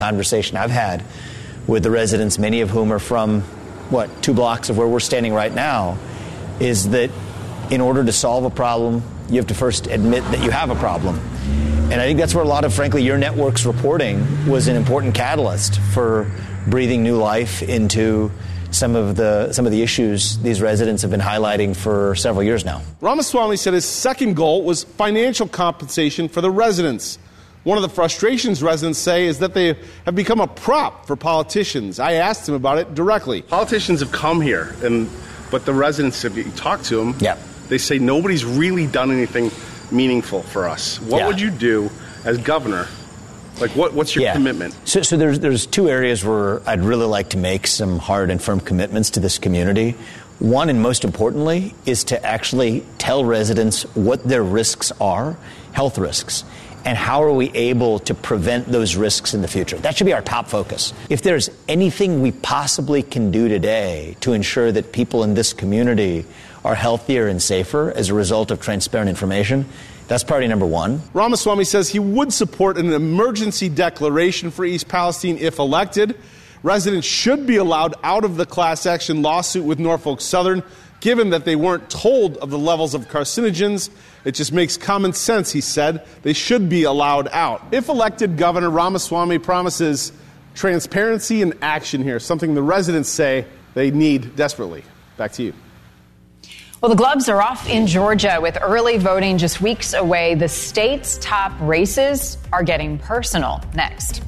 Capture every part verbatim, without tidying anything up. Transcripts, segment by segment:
conversation I've had with the residents, many of whom are from, what, two blocks of where we're standing right now, is that in order to solve a problem, you have to first admit that you have a problem. And I think that's where a lot of, frankly, your network's reporting was an important catalyst for breathing new life into some of the some of the issues these residents have been highlighting for several years now. Ramaswamy said his second goal was financial compensation for the residents. One of the frustrations residents say is that they have become a prop for politicians. I asked him about it directly. Politicians have come here, and but the residents, if you talk to them, yeah. they say nobody's really done anything meaningful for us. What yeah. would you do as governor? Like, what, what's your yeah. commitment? So, so there's there's two areas where I'd really like to make some hard and firm commitments to this community. One, and most importantly, is to actually tell residents what their risks are, health risks, and how are we able to prevent those risks in the future. That should be our top focus. If there's anything we possibly can do today to ensure that people in this community are healthier and safer as a result of transparent information, that's priority number one. Ramaswamy says he would support an emergency declaration for East Palestine if elected. Residents should be allowed out of the class action lawsuit with Norfolk Southern, given that they weren't told of the levels of carcinogens. It just makes common sense, he said. They should be allowed out. If elected, Governor Ramaswamy promises transparency and action here, something the residents say they need desperately. Back to you. Well, the gloves are off in Georgia with early voting just weeks away. The state's top races are getting personal. Next.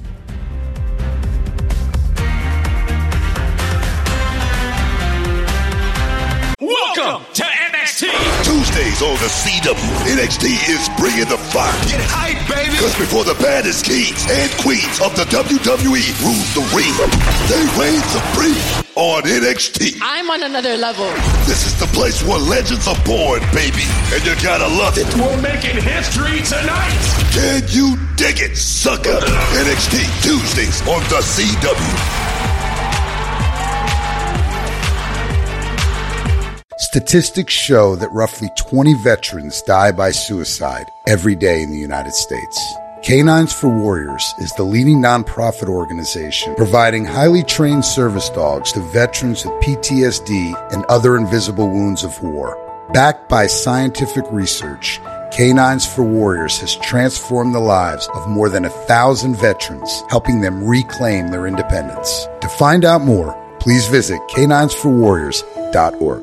Welcome to N X T. Tuesdays on the C W. N X T is bringing the fire. Get hype, baby. Because before the baddest kings and queens of the W W E rule the ring, they reign supreme on N X T. I'm on another level. This is the place where legends are born, baby. And you gotta love it. We're making history tonight. Can you dig it, sucker? N X T Tuesdays on the C W. Statistics show that roughly twenty veterans die by suicide every day in the United States. Canines for Warriors is the leading nonprofit organization providing highly trained service dogs to veterans with P T S D and other invisible wounds of war. Backed by scientific research, Canines for Warriors has transformed the lives of more than a thousand veterans, helping them reclaim their independence. To find out more, please visit canines for warriors dot org.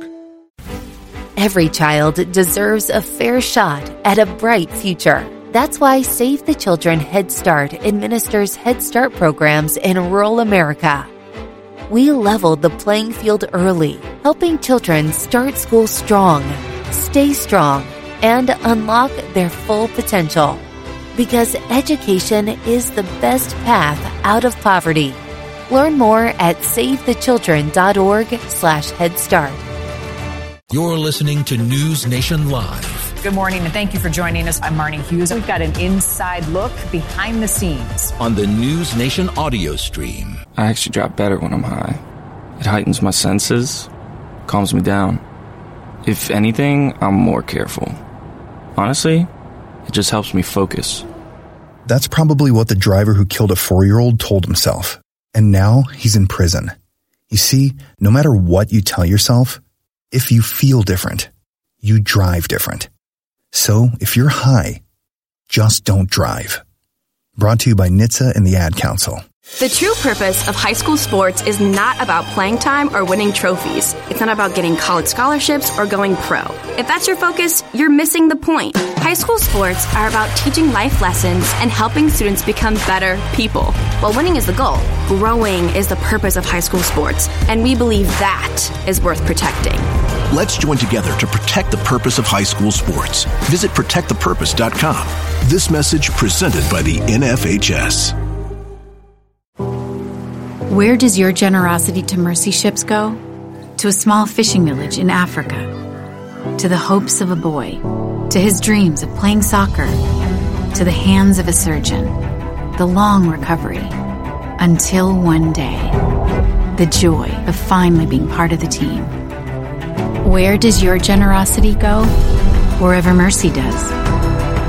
Every child deserves a fair shot at a bright future. That's why Save the Children Head Start administers Head Start programs in rural America. We leveled the playing field early, helping children start school strong, stay strong, and unlock their full potential. Because education is the best path out of poverty. Learn more at save the children dot org slash head start. You're listening to News Nation Live. Good morning, and thank you for joining us. I'm Marnie Hughes. We've got an inside look behind the scenes on the News Nation audio stream. I actually drive better when I'm high. It heightens my senses, calms me down. If anything, I'm more careful. Honestly, it just helps me focus. That's probably what the driver who killed a four-year-old told himself. And now he's in prison. You see, no matter what you tell yourself, if you feel different, you drive different. So if you're high, just don't drive. Brought to you by N H T S A and the Ad Council. The true purpose of high school sports is not about playing time or winning trophies. It's not about getting college scholarships or going pro. If that's your focus, you're missing the point. High school sports are about teaching life lessons and helping students become better people. While winning is the goal, growing is the purpose of high school sports, and we believe that is worth protecting. Let's join together to protect the purpose of high school sports. Visit protect the purpose dot com. This message presented by the N F H S. Where does your generosity to mercy ships go? To a small fishing village in Africa. To the hopes of a boy. To his dreams of playing soccer. To the hands of a surgeon. The long recovery. Until one day. The joy of finally being part of the team. Where does your generosity go? Wherever mercy does.